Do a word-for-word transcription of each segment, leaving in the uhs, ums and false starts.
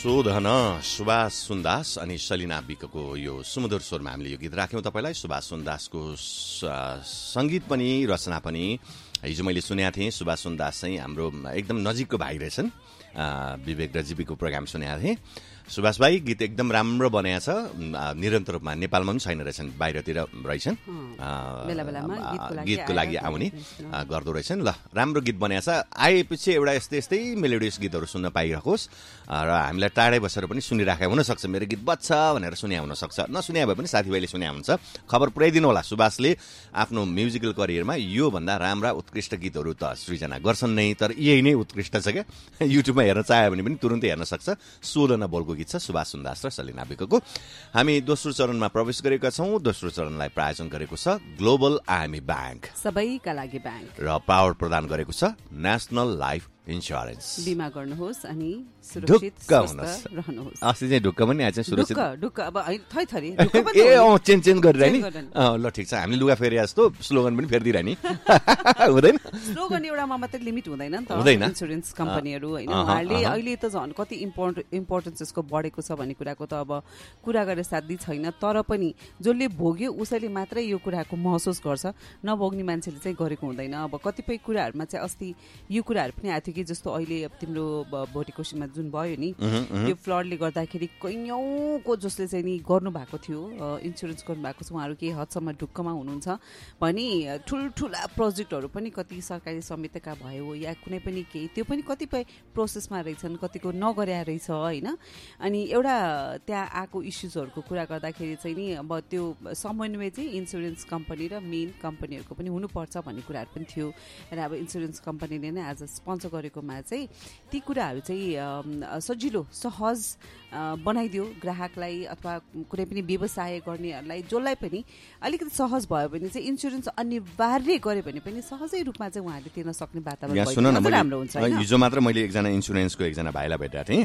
शोधन सुभाष सुन्दास अनि सलिना विकको यो सुमधुर स्वरमा हामीले यो गीत राख्यौँ तपाईँलाई। सुभाष सुन्दासको सङ्गीत पनि रचना पनि हिजो मैले सुनेको थिएँ। सुभाष सुन्दास चाहिँ हाम्रो एकदम नजिकको भाइ रहेछन्। विवेक र जीवीको प्रोग्राम सुनेको थिएँ। सुभाष भाइ गीत एकदम राम्रो बनाएको छ। निरन्तर रूपमा नेपालमा पनि छैन रहेछन्, बाहिरतिर रहेछन्, गीतको लागि आउने गर्दो रहेछन्। ल राम्रो गीत बनाएको छ। आएपछि एउटा यस्तै यस्तै मेलोडियस गीतहरू सुन्न पाइरहोस् र हामीलाई टाढै बसेर पनि सुनिराखेको हुनसक्छ। मेरो गीत बज्छ भनेर सुन्या हुनसक्छ, नसुन्या भए पनि साथीभाइले सुन्या हुन्छ। खबर पुर्याइदिनु होला, सुभाषले आफ्नो म्युजिकल करियरमा योभन्दा राम्रा उत्कृष्ट गीतहरू त सृजना गर्छन् नै, तर यही नै उत्कृष्ट छ क्या। युट्युबमा हेर्न चाह्यो भने पनि तुरुन्तै हेर्न सक्छ। सोधन बोलको गीत छ सुभाष सुन्दास र सलिना विकको। हामी दोस्रो चरणमा प्रवेश गरेका छौँ। दोस्रो चरणलाई प्रायोजन गरेको छ ग्लोबल आइएमई ब्याङ्क, सबैका लागि ब्याङ्क, र पावर प्रदान गरेको छ नेसनल लाइफ इन्स्योरेन्स। बिमा गर्नुहोस् अनि सुरक्षित रहनुहोस्। अस्ति चाहिँ ढुक्क पनि आज सुरक्षित ढुक्क अब थै थरी ए अँ चेन्ज चेन्ज गरिरह नि। ल ठिक छ, हामीले लुगा फेरि जस्तो स्लोगन पनि फेरिदिरह नि हुँदैन। स्लोगन एउटामा मात्रै लिमिट हुँदैन नि त। हुँदैन इन्सुरेन्स कम्पनीहरू होइन, उहाँहरूले अहिले त झन् कति इम्पोर्ट इम्पोर्टेन्स यसको बढेको छ भन्ने कुराको त अब कुरा गरेर साध्य छैन। तर पनि जसले भोग्यो उसैले मात्रै यो कुराको महसुस गर्छ, नभोग्ने मान्छेले चाहिँ गरेको हुँदैन। अब कतिपय कुराहरूमा चाहिँ अस्ति यो कुराहरू पनि आएको थियो कि जस्तो अहिले अब तिम्रो भोटिकोसीमा जुन भयो नि, यो फ्लडले गर्दाखेरि कैयौँको जसले चाहिँ नि गर्नुभएको थियो, इन्सुरेन्स गर्नुभएको छ, उहाँहरू केही हदसम्म ढुक्कमा हुनुहुन्छ भने ठुल्ठुला प्रोजेक्टहरू पनि कति सरकारी समितिका भयो या कुनै पनि केही त्यो पनि कतिपय प्रोसेसमा रहेछन्, कतिको नगर्या रहेछ होइन। अनि एउटा त्यहाँ आएको इस्युजहरूको कुरा गर्दाखेरि चाहिँ नि अब त्यो समन्वय चाहिँ इन्सुरेन्स कम्पनी र मेन कम्पनीहरूको पनि हुनुपर्छ भन्ने कुराहरू पनि थियो। र अब इन्सुरेन्स कम्पनीले नै आज स्पोन्सर गरेकोमा चाहिँ ती कुराहरू चाहिँ सजिलो सहज बनाइदियो ग्राहकलाई अथवा कुनै पनि व्यवसाय गर्नेहरूलाई, जसलाई पनि अलिकति सहज भयो भने चाहिँ इन्सुरेन्स अनिवार्य गरे भने पनि सहजै रूपमा चाहिँ उहाँले तिर्न सक्ने वातावरण राम्रो हुन्छ। हिजो मात्र मैले एकजना इन्सुरेन्सको एकजना भाइलाई भेटेको थिएँ,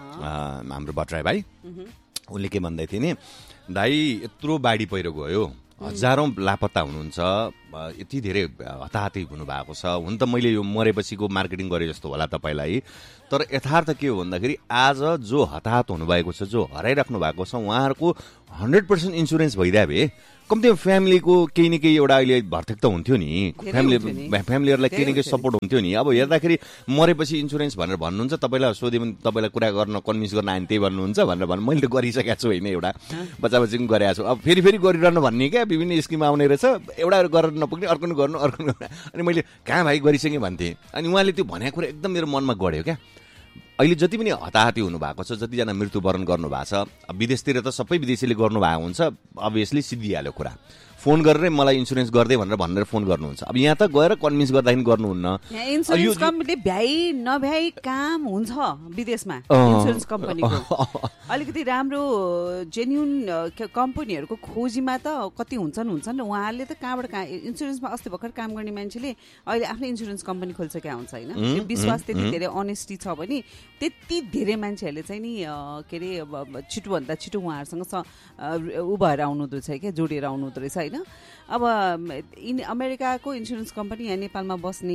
हाम्रो भट्टराई भाइ। उनले के भन्दै थिए नि, दाइ यत्रो बाढी पहिरो गयो, हजारौँ लापत्ता हुनुहुन्छ, यति धेरै हताहती हुनुभएको छ। हुन त मैले यो मरेपछिको मार्केटिङ गरे जस्तो होला तपाईँलाई, तर यथार्थ के हो भन्दाखेरि आज जो हताहत हुनुभएको छ, जो हराइराख्नु भएको छ, उहाँहरूको हन्ड्रेड पर्सेन्ट इन्सुरेन्स भइदिए भए कम्ती फ्यामिलीको केही न केही एउटा अहिले भर्तेक त हुन्थ्यो नि, फ्यामिली फ्यामिलीहरूलाई केही न केही सपोर्ट हुन्थ्यो नि। अब हेर्दाखेरि मरेपछि इन्सुरेन्स भनेर भन्नुहुन्छ, तपाईँलाई सोधे भने तपाईँलाई कुरा गर्न कन्भिन्स गर्न आयो त्यही भन्नुहुन्छ भनेर भन्नु। मैले त गरिसकेको छु होइन, एउटा बच्चा बच्ची पनि गरेको छु, अब फेरि फेरि गरिरहनु भन्ने क्या, विभिन्न स्किम आउने रहेछ, एउटा गरेर नपुग्ने अर्को गर्नु अर्को गर्नु। अनि मैले कहाँ भाइ गरिसकेँ भन्थेँ। अनि उहाँले त्यो भनेको कुरा एकदम मेरो मनमा गढ्यो क्या। अहिले जति पनि हताहती हुनुभएको छ, जतिजना मृत्युवरण गर्नुभएको छ, विदेशतिर त सबै विदेशीले गर्नुभएको हुन्छ, अभियसली सिद्धिहाल्यो कुरा। फोन गरेर मलाई इन्सुरेन्स गर्दै भनेर भनेर फोन गर्नुहुन्छ। अब यहाँ त गएर कन्भिन्स गर्दाखेरि गर्नुहुन्न। इन्सुरेन्स कम्पनीले भ्याइ नभ्याइ काम हुन्छ विदेशमा इन्सुरेन्स कम्पनीको। अलिकति राम्रो जेन्युन कम्पनीहरूको खोजीमा त कति हुन्छन् हुन्छन् उहाँहरूले त कहाँबाट कहाँ इन्सुरेन्समा अस्ति भर्खर काम गर्ने मान्छेले अहिले आफ्नै इन्सुरेन्स कम्पनी खोलिसकेका हुन्छ होइन। त्यो विश्वास त्यति धेरै अनेस्टी छ भने त्यति धेरै मान्छेहरूले चाहिँ नि के अरे छिटोभन्दा छिटो उहाँहरूसँग उ भएर आउनु हुँदो रहेछ क्या, जोडिएर आउनु हुँदो रहेछ होइन। अब इन अमेरिकाको इन्सुरेन्स कम्पनी यहाँ नेपालमा बस्ने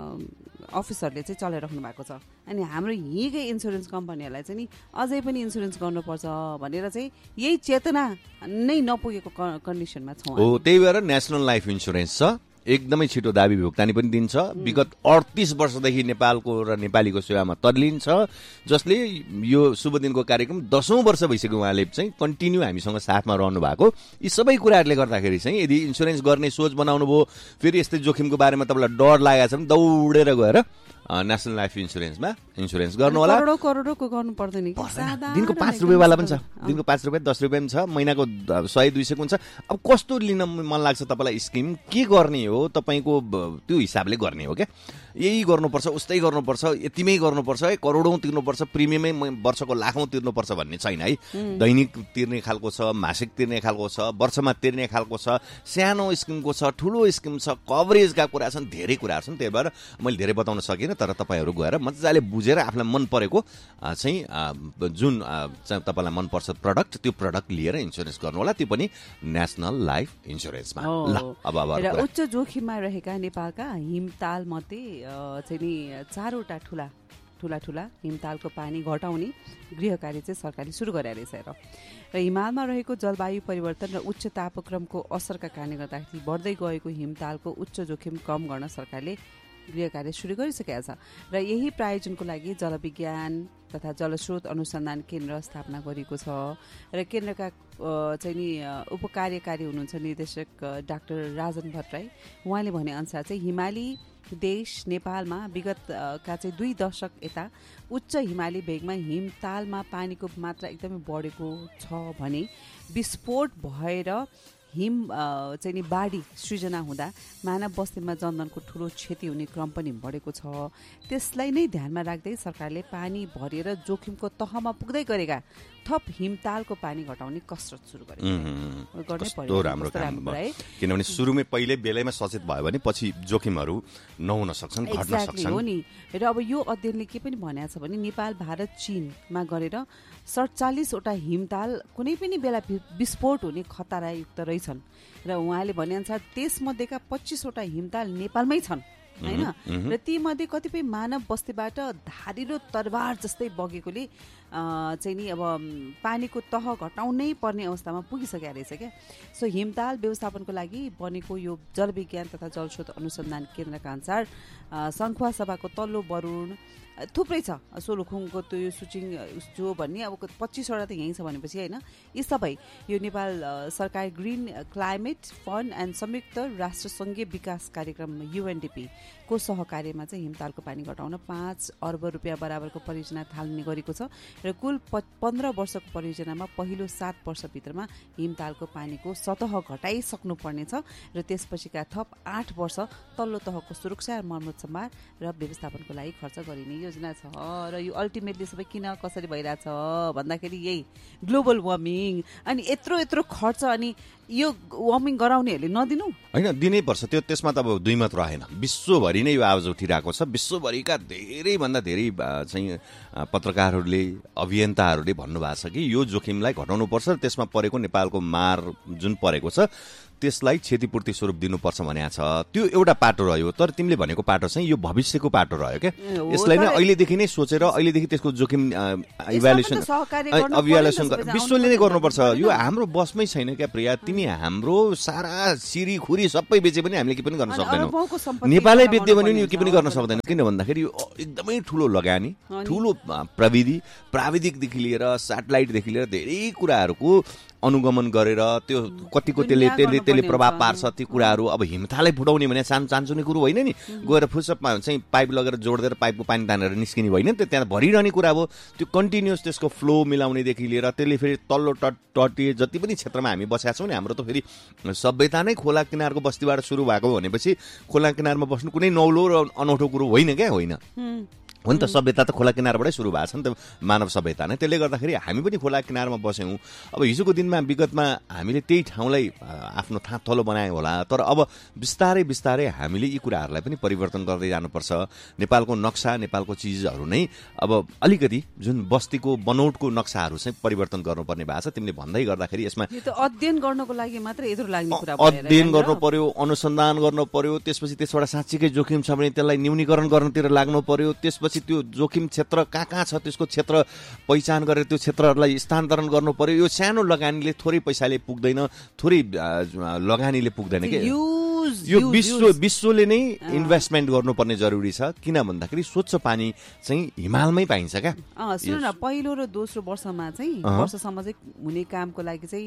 अफिसरले चाहिँ चलाइराख्नु भएको छ। अनि हाम्रो यहीँकै इन्सुरेन्स कम्पनीहरूलाई चाहिँ नि अझै पनि इन्सुरेन्स गर्नुपर्छ भनेर चाहिँ यही चेतना नै नपुगेको कन्डिसनमा छौँ। हो, त्यही भएर नेसनल लाइफ इन्सुरेन्स छ, एकदमै छिटो दाबी भुक्तानी पनि दिन्छ। विगत अडतिस वर्षदेखि नेपालको र नेपालीको सेवामा तल्लीन छ, जसले यो शुभ दिनको कार्यक्रम दसौँ वर्ष भइसक्यो उहाँले चाहिँ कन्टिन्यू हामीसँग साथमा रहनु भएको। यी सबै कुराहरूले गर्दाखेरि चाहिँ यदि इन्सुरेन्स गर्ने सोच बनाउनु भयो, फेरि यस्तै जोखिमको बारेमा तपाईँलाई डर लागेको छ भने दौडेर गएर नेसनल लाइफ इन्सुरेन्समा इन्सुरेन्स गर्नु होला। करोडौं करोडौंको गर्नु पर्दैन, दिनको पाँच रुपियाँवाला पनि छ, दिनको पाँच रुपियाँ दस रुपियाँ पनि छ, महिनाको सय दुई सय हुन्छ। अब कस्तो लिन मन लाग्छ तपाईँलाई स्किम, के गर्ने हो तपाईँको त्यो हिसाबले गर्ने हो क्या। यही गर्नुपर्छ, उस्तै गर्नुपर्छ, यतिमै गर्नुपर्छ, है करोडौँ तिर्नुपर्छ, प्रिमियमै वर्षको लाखौँ तिर्नुपर्छ भन्ने छैन है। दैनिक तिर्ने खालको छ, मासिक तिर्ने खालको छ, वर्षमा तिर्ने खालको छ, सानो स्किमको छ, ठुलो स्किम छ, कभरेजका कुरा छन्, धेरै कुराहरू छन्। त्यही भएर मैले धेरै बताउन सकिनँ, तर तपाईँहरू गएर मजाले बुझेर आफूलाई मन परेको चाहिँ जुन तपाईँलाई मनपर्छ प्रडक्ट, त्यो प्रडक्ट लिएर इन्सुरेन्स गर्नु होला, त्यो पनि नेसनल लाइफ इन्सुरेन्समा। ल अब अब उच्च जोखिममा रहेका नेपालका हिमताल मध्ये चाहिँ नि चारवटा ठुला ठुला ठुला हिमतालको पानी घटाउने गृह कार्य चाहिँ सरकारले सुरु गरेर रहेछ र र हिमालमा रहेको जलवायु परिवर्तन र उच्च तापक्रमको असरका कारणले गर्दाखेरि बढ्दै गएको हिमतालको उच्च जोखिम कम गर्न सरकारले गृह कार्य सुरु गरिसकेका छ र यही प्रायोजनको लागि जलविज्ञान तथा जलस्रोत अनुसन्धान केन्द्र स्थापना गरिएको छ र केन्द्रका चाहिँ नि उपकार्यकारी हुनुहुन्छ निर्देशक डाक्टर राजन भट्टराई। उहाँले भनेअनुसार चाहिँ हिमाली देश नेपालमा विगतका चाहिँ दुई दशक यता उच्च हिमाली भेगमा हिमतालमा पानीको मात्रा एकदमै बढेको छ भने विस्फोट भएर हिम चाहिँ नि बाढी सृजना हुँदा मानव बस्तीमा जनधनको ठुलो क्षति हुने क्रम पनि बढेको छ। त्यसलाई नै ध्यानमा राख्दै सरकारले पानी भरेर जोखिमको तहमा पुग्दै गरेका थप हिमतालको पानी घटाउने कसरत सुरु गरेको राम्रो काम भयो किनभने सुरुमै पहिले बेलैमा सचेत भयो भने पछि जोखिमहरू नहुन सक्छन् घट्न सक्छन् हो नि। र अब यो अध्ययनले के पनि भनेको छ भने नेपाल भारत चीनमा गरेर सडचालिसवटा हिमताल कुनै पनि बेला विस्फोट हुने खतरायुक्त रहेछन् र उहाँले भनेअनुसार त्यसमध्येका पच्चिसवटा हिमताल नेपालमै छन् हैन र ती मध्ये कतिपय मानव बस्तीबाट धारिलो तरबार जस्तै बगेकोले चाहिँ नि अब पानीको तह घटाउनै पर्ने अवस्थामा पुगिसकेको रहेछ क्या। सो हिमताल व्यवस्थापनको लागि बनेको यो जलविज्ञान तथा जलस्रोत अनुसन्धान केन्द्रका अनुसार सङ्खुवा सभाको तल्लो बरुण थुप्रै छ सोलुखुङको त्यो यो सुचिङ जो भन्ने अब पच्चिसवटा त यहीँ छ भनेपछि होइन यी सबै यो नेपाल सरकार ग्रिन क्लाइमेट फन्ड एन्ड संयुक्त राष्ट्रसङ्घीय विकास कार्यक्रम युएनडिपी को सहकार्यमा चाहिँ हिमतालको पानी घटाउन पाँच अर्ब रुपियाँ बराबरको परियोजना थाल्ने गरेको छ र कुल पन्ध्र वर्षको परियोजनामा पहिलो सात वर्षभित्रमा हिमतालको पानीको सतह घटाइसक्नु पर्नेछ र त्यसपछिका थप आठ वर्ष तल्लो तहको सुरक्षा मर्मत सम्भार र व्यवस्थापनको लागि खर्च गरिने योजना छ। र यो अल्टिमेटली सबै किन कसरी भइरहेछ भन्दाखेरि यही ग्लोबल वार्मिङ अनि यत्रो यत्रो खर्च अनि यो वार्मिङ गराउनेहरूले नदिनु होइन दिनै पर्छ त्यो त्यसमा त अब दुई मात्र रहेन विश्वभरि नै यो आवाज उठिरहेको छ। विश्वभरिका धेरैभन्दा धेरै चाहिँ पत्रकारहरूले अभियन्ताहरूले भन्नुभएको छ कि यो जोखिमलाई घटाउनुपर्छ त्यसमा परेको नेपालको मार जुन परेको छ त्यसलाई क्षतिपूर्ति स्वरूप दिनुपर्छ भनेको छ। त्यो एउटा पाटो रह्यो तर तिमीले भनेको पाटो चाहिँ यो भविष्यको पाटो रह्यो क्या। यसलाई नै अहिलेदेखि नै सोचेर अहिलेदेखि त्यसको जोखिम इभ्यालुएसन इभ्यालुएसन विश्वले नै गर्नुपर्छ। यो हाम्रो बसमै छैन क्या प्रिया तिमी हाम्रो सारा सिरी खुरी सबै बेचे पनि हामीले के पनि गर्न सक्दैनौँ। नेपालै बेच्यो भने यो के पनि गर्न सक्दैनौँ किन भन्दाखेरि यो एकदमै ठुलो लगानी ठुलो प्रविधि प्राविधिकदेखि लिएर सेटेलाइटदेखि लिएर धेरै कुराहरूको अनुगमन गरेर त्यो कतिको त्यसले त्यसले त्यसले प्रभाव पार्छ त्यो कुराहरू अब हिमतालै फुटाउने भने सानो चान्चुने कुरो होइन नि गएर फुसप चाहिँ पाइप लगेर जोडिदिएर पाइपको पानी तानेर निस्किने होइन नि त त्यहाँ भरिरहने कुरा हो। त्यो कन्टिन्युस त्यसको फ्लो मिलाउनेदेखि लिएर त्यसले फेरि तल्लो तट तटीय जति पनि क्षेत्रमा हामी बसेका छौँ नि हाम्रो त फेरि सभ्यता नै खोला किनारको बस्तीबाट सुरु भएको भनेपछि खोला किनारमा बस्नु कुनै नौलो र अनौठो कुरो होइन क्या होइन हो नि त। सभ्यता त खोला किनारबाटै सुरु भएको छ नि त मानव सभ्यता नै त्यसले गर्दाखेरि हामी पनि खोला किनारमा बस्यौँ। अब हिजोको दिनमा विगतमा हामीले त्यही ठाउँलाई आफ्नो थाहा थलो बनायौँ होला तर अब बिस्तारै बिस्तारै हामीले यी कुराहरूलाई पनि परिवर्तन गर्दै जानुपर्छ। नेपालको नक्सा नेपालको चिजहरू नै अब अलिकति जुन बस्तीको बनौटको नक्साहरू चाहिँ परिवर्तन गर्नुपर्ने भएको छ। तिमीले भन्दै गर्दाखेरि यसमा अध्ययन गर्नको लागि मात्र यत्रो लाग्ने कुरा अध्ययन गर्नु पर्यो अनुसन्धान गर्नु पर्यो त्यसपछि त्यसबाट साँच्चीकै जोखिम छ भने त्यसलाई न्यूनीकरण गर्नतिर लाग्नु पर्यो त्यसपछि त्यो जोखिम क्षेत्र कहाँ कहाँ छ त्यसको क्षेत्र पहिचान गरेर त्यो क्षेत्रहरूलाई स्थानान्तरण गर्नु पर्यो। यो सानो लगानीले थोरै पैसाले पुग्दैन थोरै लगानीले पुग्दैन कि यो विश्व विश्वले नै इन्भेस्टमेन्ट गर्नुपर्ने जरुरी छ किन भन्दाखेरि स्वच्छ पानी चाहिँ हिमालमै पाइन्छ क्या। सुन न पहिलो र दोस्रो वर्षमा चाहिँ वर्षसम्म चाहिँ हुने कामको लागि चाहिँ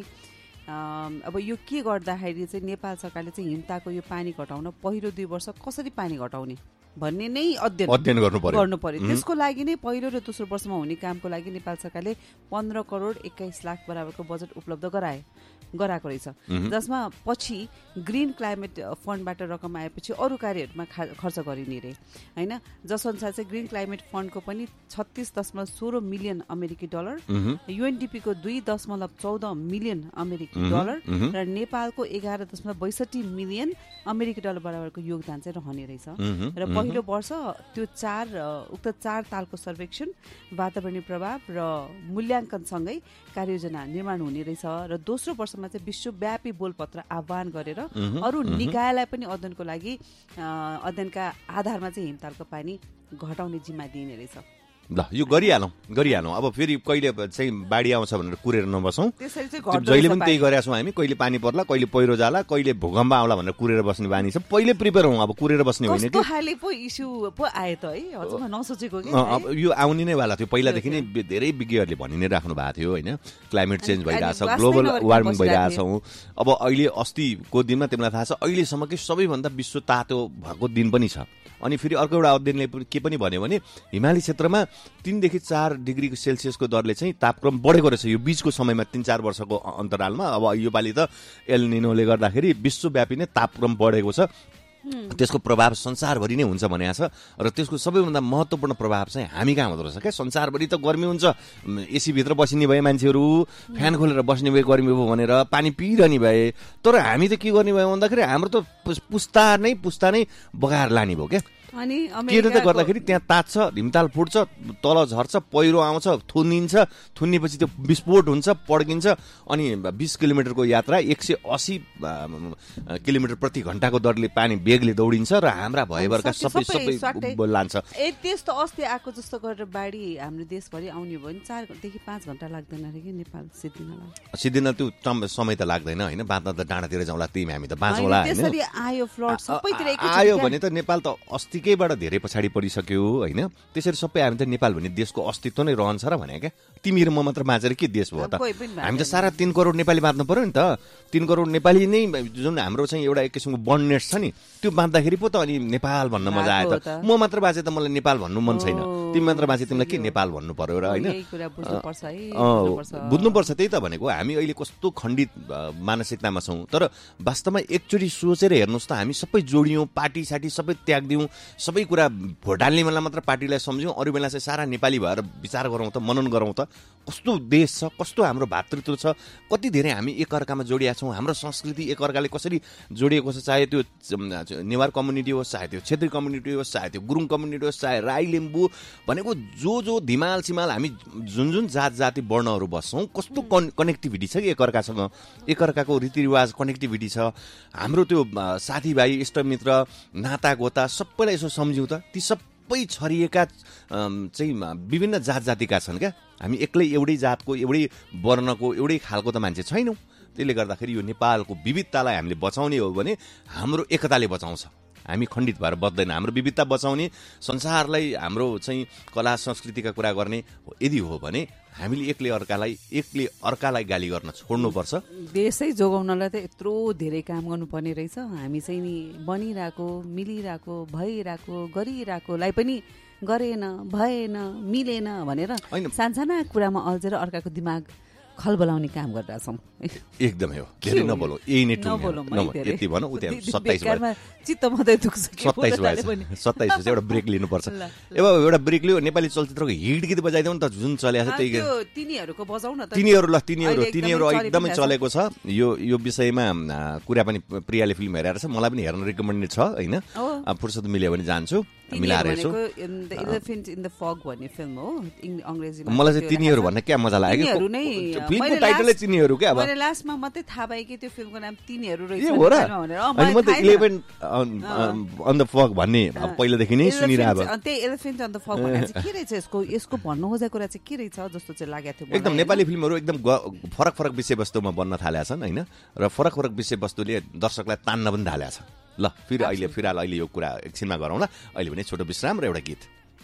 अब यो के गर्दाखेरि चाहिँ नेपाल सरकारले चाहिँ हिमतालको यो पानी घटाउन पहिलो दुई वर्ष कसरी पानी घटाउने भन्ने नै अध्ययन अध्ययन गर्नु पर्यो गर्नु पर्यो त्यसको लागि नै पहिलो र दोस्रो वर्षमा हुने कामको लागि नेपाल सरकारले पन्ध्र करोड एक्काइस लाख बराबरको बजेट उपलब्ध गराए गराएको रहेछ जसमा पछि ग्रिन क्लाइमेट फन्डबाट रकम आएपछि अरू कार्यहरूमा खर्च गरिने रे होइन जसअनुसार चाहिँ ग्रिन क्लाइमेट फन्डको पनि छत्तिस दशमलव सोह्र मिलियन अमेरिकी डलर युएनडिपीको दुई दशमलव चौध मिलियन अमेरिकी डलर र नेपालको एघार दशमलव बैसठी मिलियन अमेरिकी डलर बराबरको योगदान चाहिँ रहने रहेछ। र पहिलो वर्ष त्यो चार उक्त चार तालको सर्वेक्षण वातावरणीय प्रभाव र मूल्याङ्कनसँगै कार्ययोजना निर्माण हुने रहेछ र दोस्रो वर्षमा चाहिँ विश्वव्यापी बोलपत्र आह्वान गरेर अरू निकायलाई पनि अध्ययनको लागि अध्ययनका आधारमा चाहिँ हिमतालको पानी घटाउने जिम्मा दिइने रहेछ। ल यो गरिहालौँ गरिहालौँ अब फेरि कहिले चाहिँ बाढी आउँछ भनेर कुरेर नबसौँ जहिले पनि त्यही गरेका छौँ हामी कहिले पानी पर्ला कहिले पहिरो जाला कहिले भूकम्प आउला भनेर कुरेर बस्ने बानी छ पहिले प्रिपेयर हौँ अब कुरेर बस्ने होइन कि अब यो आउने नै वाला थियो पहिलादेखि नै धेरै विज्ञहरूले भनि नै राख्नु भएको थियो होइन क्लाइमेट चेन्ज भइरहेछ ग्लोबल वार्मिङ भइरहेछौँ अब अहिले अस्तिको दिनमा तिमीलाई थाहा छ अहिलेसम्मकै सबैभन्दा विश्व तातो भएको दिन पनि छ अनि फेरि अर्को एउटा अध्ययनले के पनि भन्यो भने हिमाली क्षेत्रमा तीनदेखि चार डिग्री सेल्सियसको दरले चाहिँ तापक्रम बढेको रहेछ यो बीचको समयमा तीन चार वर्षको अन्तरालमा अब योपालि त एल निनोले गर्दाखेरि विश्वव्यापी नै तापक्रम बढेको छ त्यसको प्रभाव संसारभरि नै हुन्छ भनेको छ र त्यसको सबैभन्दा महत्त्वपूर्ण प्रभाव चाहिँ हामी कहाँ हुँदो रहेछ क्या संसारभरि त गर्मी हुन्छ एसीभित्र बसिने भए मान्छेहरू फ्यान खोलेर बस्ने भए गर्मी भयो भनेर पानी पिइरहने भए तर हामी त के गर्ने भयो भन्दाखेरि हाम्रो त पुस्ता नै पुस्ता नै बगाएर लाने भयो क्या अनि के गर्दाखेरि त्यहाँ तात्छ हिमताल फुट्छ तल झर्छ पहिरो आउँछ थुनिन्छ थुन्नेपछि त्यो विस्फोट हुन्छ पड्किन्छ अनि बीस किलोमिटरको यात्रा एक सय अस्सी किलोमिटर प्रति घण्टाको दरले पानी बेगले दौडिन्छ र हाम्रा भएभरका सबै सबै लान्छ ए त्यस्तो अस्ति आएको जस्तो गरेर बाढी हाम्रो देशभरि आउने भयो भने चारदेखि पाँच घण्टा लाग्दैन अरे कि नेपाल सिद्धिनलाई सिद्धिन त्यो समय त लाग्दैन होइन बाँध्न त डाँडातिर जाउँला त्यही हामी त बाँचौँला होइन आयो फ्लड सबैतिर आयो भने त नेपाल त अस्ति केबाट धेरै पछाडि परिसक्यो होइन त्यसरी सबै हामी त नेपाल भन्ने देशको अस्तित्व नै रहन्छ र भने क्या तिमी र म मात्र बाँचेर के देश भयो त हामी त सारा तीन करोड नेपाली बाँच्नु पर्यो नि त तीन करोड नेपाली नै जुन हाम्रो चाहिँ एउटा एक किसिमको बन्डनेट छ नि त्यो बाँच्दाखेरि पो त अनि नेपाल भन्न मजा आयो त म मात्र बाँचे त मलाई नेपाल भन्नु मन छैन तिमी मात्र बाँचे तिमीलाई के नेपाल भन्नु पर्यो र होइन बुझ्नुपर्छ त्यही त भनेको हामी अहिले कस्तो खण्डित मानसिकतामा छौँ तर वास्तवमा एकचोटि सोचेर हेर्नुहोस् त हामी सबै जोडियौँ पार्टी साटी सबै त्याग्दियौँ सबै कुरा भोट हाल्ने बेला मात्र पार्टीलाई सम्झ्यौँ अरू बेला चाहिँ सारा नेपाली भएर विचार गरौँ त मनन गरौँ त कस्तो देश छ कस्तो हाम्रो भातृत्व छ कति धेरै हामी एकअर्कामा जोडिएका छौँ हाम्रो संस्कृति एकअर्काले कसरी जोडिएको छ चाहे त्यो नेवार कम्युनिटी होस् चाहे त्यो छेत्री कम्युनिटी होस् चाहे त्यो गुरुङ कम्युनिटी होस् चाहे राई लिम्बू भनेको जो जो धिमाल सिमाल हामी जुन जुन जात जाति वर्णहरू बस्छौँ कस्तो कन् कनेक्टिभिटी छ कि एकअर्कासँग एकअर्काको रीतिरिवाज कनेक्टिभिटी छ हाम्रो त्यो साथीभाइ इष्टमित्र नातागोता सबैलाई यसो सम्झ्यौँ त ती सबै छरिएका चाहिँ विभिन्न जात जातिका छन् क्या हामी एक्लै एउटै जातको एउटै वर्णको एउटै खालको त मान्छे छैनौँ त्यसले गर्दाखेरि यो नेपालको विविधतालाई हामीले बचाउने हो भने हाम्रो एकताले बचाउँछ हामी खण्डित भएर बच्दैन हाम्रो विविधता बचाउने संसारलाई हाम्रो चाहिँ कला संस्कृतिका कुरा गर्ने यदि हो भने हामीले एकले अर्कालाई एकले अर्कालाई गाली गर्न छोड्नुपर्छ देशै जोगाउनलाई त यत्रो धेरै काम गर्नुपर्ने रहेछ हामी चाहिँ नि बनिरहेको मिलिरहेको भइरहेको गरिरहेकोलाई पनि गरेन भएन मिलेन भनेर सानसाना कुरामा अल्झेर अर्काको दिमाग खलबलाउने काम गरिरहेछौँ एकदमै हो धेरै नबोलौँ यही नै यति भनौँ उता सत्ताइस चित्त मात्रै दुख्छ सत्ताइस भएछ सत्ताइस भएछ एउटा ब्रेक लिनुपर्छ अब एउटा ब्रेक लियो नेपाली चलचित्रको हिट गीत बजाइदेऊ नि त जुन चलेको छ त्यही तिनीहरूको बजाउँ न तिनीहरू ल तिनीहरू तिनीहरू एकदमै चलेको छ यो यो विषयमा कुरा पनि प्रियाले फिल्म हेरेर छ मलाई पनि हेर्न रिकमेन्डेड छ होइन फुर्सद मिल्यो भने जान्छु मिलाएर हेर्छु मलाई चाहिँ तिनीहरू भन्न क्या मजा लाग्यो फिल्मको टाइटलै तिनीहरू क्या अब लास्टमा मात्रै थाहा पाएँ कि त्यो फिल्मको नाम तिनीहरू रहेछ हो र अनि म त इलेभेन अन द फग भन्ने पहिलादेखि नै सुनिरहेको त्यही एलिफेन्ट अन द फग भन्ने चाहिँ के रहेछ यसको यसको भन्नु खोजेको कुरा चाहिँ के रहेछ जस्तो चाहिँ लागेको थियो एकदम नेपाली फिल्महरू एकदम फरक फरक विषयवस्तुमा बन्न थालेका छन् होइन र फरक फरक विषयवस्तुले दर्शकलाई तान्न पनि थालेका छ ल फेरि अहिले फिलहाल अहिले यो कुरा एकछिनमा गरौँ ल अहिले भने छोटो विश्राम र एउटा गीत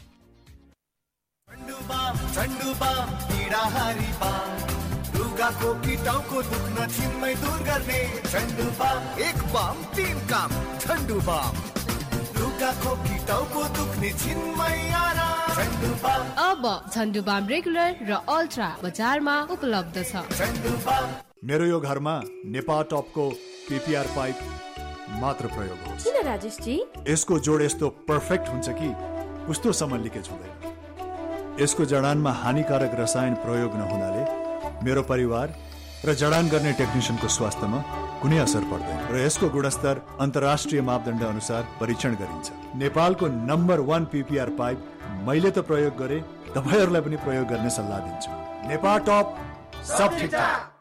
रुगाको किटाउको दुख्न छिनमै दूर गर्ने झन्डु बाम एक बाम तीन काम झन्डु बाम रुगाको किटाउको दुख्ने छिनमै आराम झन्डु बाम अब झन्डु बाम रेगुलर र अल्ट्रा बजारमा उपलब्ध छ झन्डु बाम मेरो यो घरमा नेपाल टपको पीपीआर पाइप मात्र प्रयोग होस् किन राजेश जी यसको जोड यस्तो परफेक्ट हुन्छ कि कस्तोसम्म लिकेज हुँदैन यसको जडानमा हानिकारक रसायन प्रयोग नहुनाले मेरो परिवार र जडान गर्ने टेक्निशियनको स्वास्थ्यमा कुनै असर पर्दैन र यसको गुणस्तर अन्तर्राष्ट्रिय मापदण्ड अनुसार परीक्षण गरिन्छ नेपालको नम्बर वान पीपीआर पाइप मैले त प्रयोग गरे तपाईहरुलाई पनि प्रयोग गर्ने सल्लाह दिन्छु नेपाल टप सब ठिकठाक